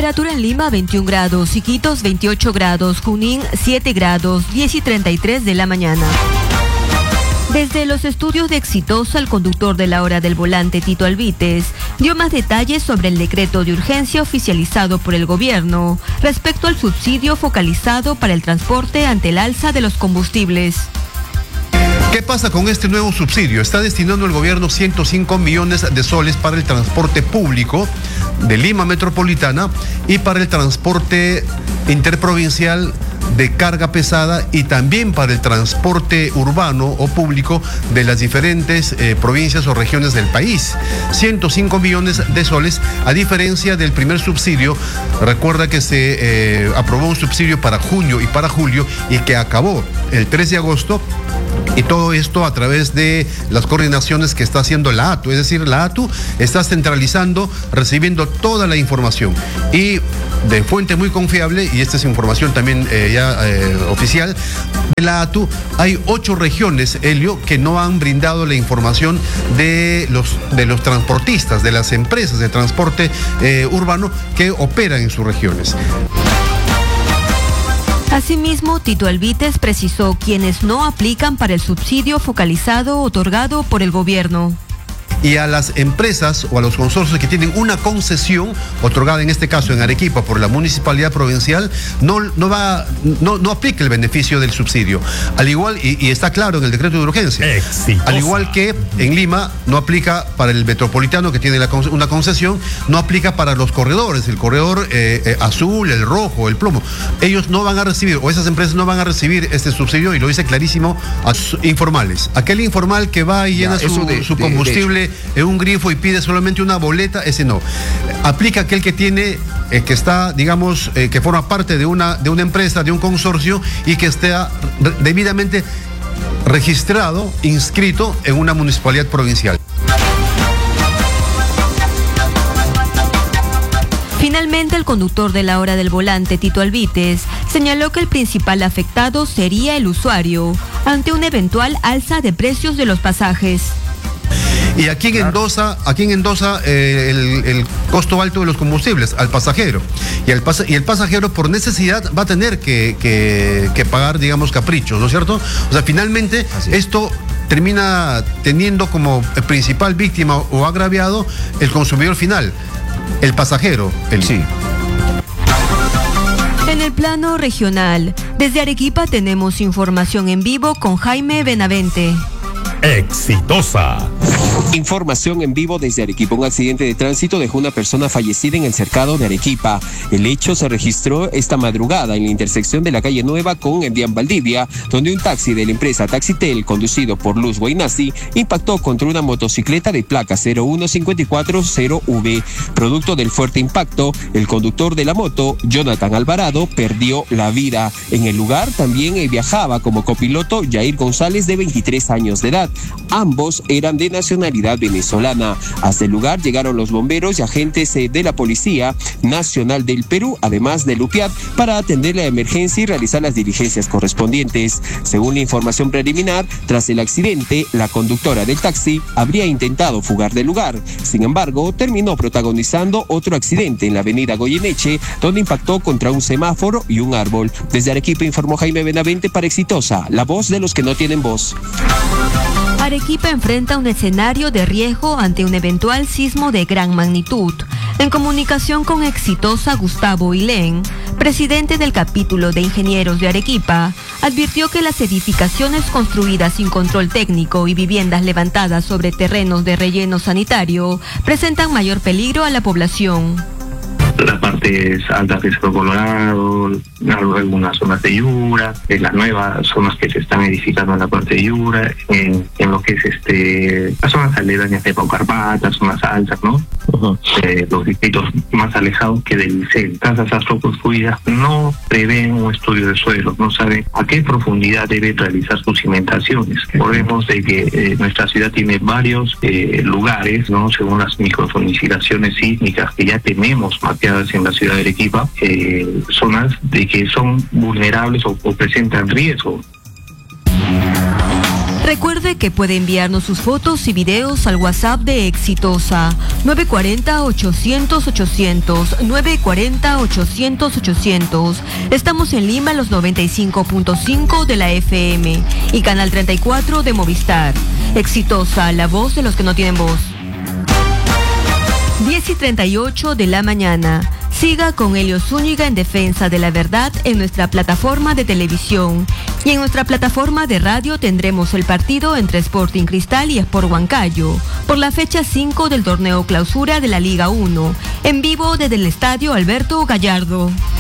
Temperatura en Lima 21 grados, Iquitos 28 grados, Junín 7 grados, 10:33 de la mañana. Desde los estudios de Exitosa, el conductor de la hora del volante, Tito Alvites, dio más detalles sobre el decreto de urgencia oficializado por el gobierno respecto al subsidio focalizado para el transporte ante el alza de los combustibles. ¿Qué pasa con este nuevo subsidio? Está destinando el gobierno 105 millones de soles para el transporte público de Lima Metropolitana y para el transporte interprovincial de carga pesada y también para el transporte urbano o público de las diferentes provincias o regiones del país. 105 millones de soles, a diferencia del primer subsidio. Recuerda que se aprobó un subsidio para junio y para julio y que acabó el 3 de agosto. Y todo esto a través de las coordinaciones que está haciendo la ATU. Es decir, la ATU está centralizando, recibiendo toda la información. Y de fuente muy confiable, y esta es información también oficial, de la ATU, hay 8 regiones, Helio, que no han brindado la información de los transportistas, de las empresas de transporte urbano que operan en sus regiones. Asimismo, Tito Alvites precisó quienes no aplican para el subsidio focalizado otorgado por el gobierno. Y a las empresas o a los consorcios que tienen una concesión otorgada, en este caso en Arequipa, por la municipalidad provincial, no aplica el beneficio del subsidio. Al igual, y está claro en el decreto de urgencia, Exitosa. Al igual que en Lima no aplica para el metropolitano que tiene una concesión, no aplica para los corredores, el corredor azul, el rojo, el plomo. Ellos no van a recibir, o esas empresas no van a recibir este subsidio, y lo dice clarísimo a sus informales. Aquel informal que va y llena su combustible en un grifo y pide solamente una boleta, ese no. Aplica aquel que tiene, que está, digamos, que forma parte de una empresa, de un consorcio y que esté debidamente registrado, inscrito en una municipalidad provincial. Finalmente, el conductor de la hora del volante, Tito Alvites, señaló que el principal afectado sería el usuario ante una eventual alza de precios de los pasajes. Y aquí en endosa el costo alto de los combustibles al pasajero. Y el pasajero por necesidad va a tener que pagar, digamos, caprichos, ¿no es cierto? O sea, finalmente esto termina teniendo como principal víctima o agraviado el consumidor final, el pasajero. Sí. En el plano regional, desde Arequipa tenemos información en vivo con Jaime Benavente. Exitosa. Información en vivo desde Arequipa. Un accidente de tránsito dejó una persona fallecida en el cercado de Arequipa. El hecho se registró esta madrugada en la intersección de la calle Nueva con Endian Valdivia, donde un taxi de la empresa Taxitel, conducido por Luz Guainasi, impactó contra una motocicleta de placa 01540V. Producto del fuerte impacto, el conductor de la moto, Jonathan Alvarado, perdió la vida. En el lugar también viajaba como copiloto Jair González, de 23 años de edad. Ambos eran de nacionalidad venezolana. Hasta el lugar llegaron los bomberos y agentes de la Policía Nacional del Perú, además del UPIAT, para atender la emergencia y realizar las diligencias correspondientes. Según la información preliminar, tras el accidente, la conductora del taxi habría intentado fugar del lugar. Sin embargo, terminó protagonizando otro accidente en la avenida Goyeneche, donde impactó contra un semáforo y un árbol. Desde Arequipa informó Jaime Benavente para Exitosa, la voz de los que no tienen voz. Arequipa enfrenta un escenario de riesgo ante un eventual sismo de gran magnitud. En comunicación con Exitosa, Gustavo Ilén, presidente del capítulo de ingenieros de Arequipa, advirtió que las edificaciones construidas sin control técnico y viviendas levantadas sobre terrenos de relleno sanitario presentan mayor peligro a la población. Las partes altas de Cerro Colorado, algunas zonas de Yura, las nuevas zonas que se están edificando en la parte de Yura, en lo que es las zonas aledañas de Paucarpata, zonas altas, ¿no? Los distritos más alejados que del centro. Casas astroconstruidas no prevén un estudio de suelo, no saben a qué profundidad debe realizar sus cimentaciones. Recordemos de que nuestra ciudad tiene varios lugares, ¿no? Según las microzonificaciones sísmicas que ya tenemos mapeadas en la ciudad de Arequipa, zonas de que son vulnerables o presentan riesgo. Recuerde que puede enviarnos sus fotos y videos al WhatsApp de Exitosa 940-800-800, 940-800-800. Estamos en Lima, los 95.5 de la FM y Canal 34 de Movistar. Exitosa, la voz de los que no tienen voz. 10:38 de la mañana. Siga con Helio Zúñiga en Defensa de la Verdad en nuestra plataforma de televisión. Y en nuestra plataforma de radio tendremos el partido entre Sporting Cristal y Sport Huancayo, por la fecha 5 del torneo clausura de la Liga 1, en vivo desde el Estadio Alberto Gallardo.